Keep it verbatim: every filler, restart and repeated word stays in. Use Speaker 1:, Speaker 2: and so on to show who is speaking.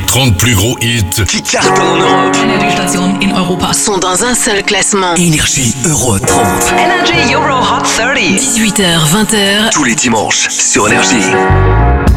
Speaker 1: trente plus gros hits
Speaker 2: qui cartonnent en Europe.
Speaker 3: Energiestationen in Europa
Speaker 4: sont dans un seul classement.
Speaker 2: Énergie Euro trente.
Speaker 5: Energy Euro Hot trente.
Speaker 4: dix-huit heures, vingt heures.
Speaker 2: Tous les dimanches sur Énergie.